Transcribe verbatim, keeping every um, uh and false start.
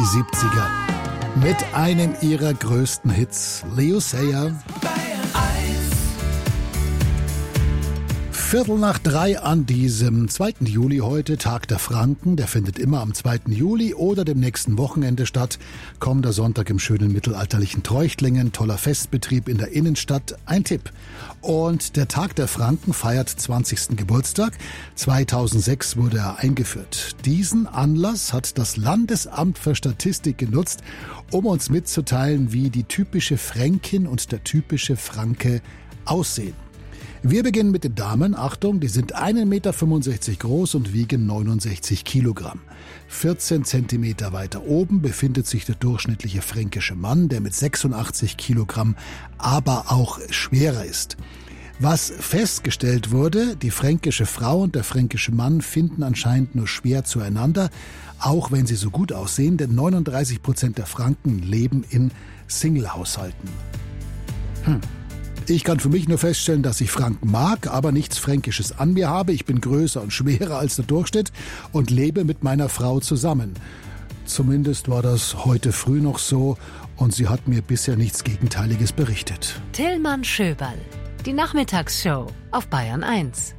siebziger. Mit einem ihrer größten Hits, Leo Sayer. Viertel nach drei an diesem zweiten Juli heute, Tag der Franken. Der findet immer am zweiten Juli oder dem nächsten Wochenende statt. Kommender Sonntag im schönen mittelalterlichen Treuchtlingen, toller Festbetrieb in der Innenstadt. Ein Tipp. Und der Tag der Franken feiert zwanzigsten Geburtstag. zweitausendsechs wurde er eingeführt. Diesen Anlass hat das Landesamt für Statistik genutzt, um uns mitzuteilen, wie die typische Fränkin und der typische Franke aussehen. Wir beginnen mit den Damen. Achtung, die sind ein Meter fünfundsechzig groß und wiegen neunundsechzig Kilogramm. vierzehn Zentimeter weiter oben befindet sich der durchschnittliche fränkische Mann, der mit sechsundachtzig Kilogramm aber auch schwerer ist. Was festgestellt wurde, die fränkische Frau und der fränkische Mann finden anscheinend nur schwer zueinander, auch wenn sie so gut aussehen, denn neununddreißig Prozent der Franken leben in Singlehaushalten. Hm. Ich kann für mich nur feststellen, dass ich Franken mag, aber nichts Fränkisches an mir habe. Ich bin größer und schwerer als der Durchschnitt und lebe mit meiner Frau zusammen. Zumindest war das heute früh noch so und sie hat mir bisher nichts Gegenteiliges berichtet. Tillmann Schöberl, die Nachmittagsshow auf Bayern eins.